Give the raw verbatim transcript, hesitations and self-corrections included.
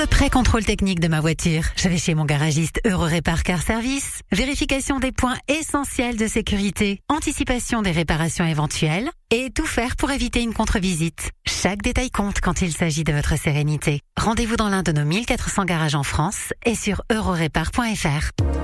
le pré-contrôle technique de ma voiture, je vais chez mon garagiste Eurorépar Car Service. Vérification des points essentiels de sécurité, anticipation des réparations éventuelles et tout faire pour éviter une contre-visite. Chaque détail compte quand il s'agit de votre sérénité. Rendez-vous dans l'un de nos mille quatre cents garages en France et sur eurorépar point f r.